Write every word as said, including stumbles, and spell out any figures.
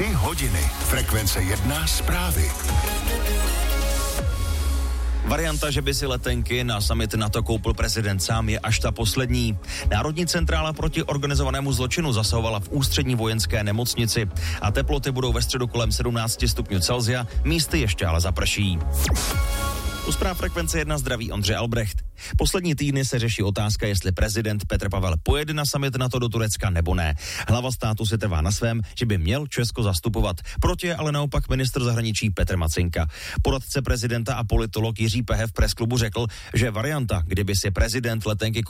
Tři hodiny. Frekvence jedna zprávy. Varianta, že by si letenky na summit NATO koupil prezident sám, je až ta poslední. Národní centrála proti organizovanému zločinu zasahovala v ústřední vojenské nemocnici a teploty budou ve středu kolem sedmnáct stupňů Celsia, místy ještě ale zaprší. U zpráv Frekvence jedna zdraví Ondřej Albrecht. Poslední týdny se řeší otázka, jestli prezident Petr Pavel pojede na summit NATO do Turecka nebo ne. Hlava státu si trvá na svém, že by měl Česko zastupovat. Proti je ale naopak ministr zahraničí Petr Macinka. Poradce prezidenta a politolog Jiří Pehe v presklubu řekl, že varianta, kdyby si prezident letenky